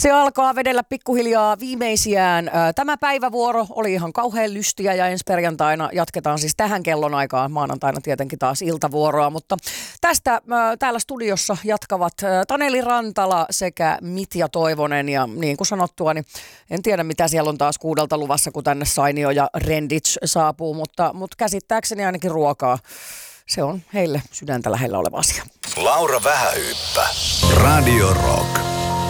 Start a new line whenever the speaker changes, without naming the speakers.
Se alkaa vedellä pikkuhiljaa viimeisiään. Tämä päivävuoro oli ihan kauhean lystiä ja ensi perjantaina jatketaan siis tähän kellonaikaan. Maanantaina tietenkin taas iltavuoroa, mutta tästä täällä studiossa jatkavat Taneli Rantala sekä Mitja Toivonen. Ja niin kuin sanottua, niin en tiedä mitä siellä on taas 6 luvassa, kun tänne Sainio ja Renditch saapuu, mutta käsittääkseni ainakin ruokaa. Se on heille sydäntä lähellä oleva asia.
Laura Vähähyyppä. Radio Rock.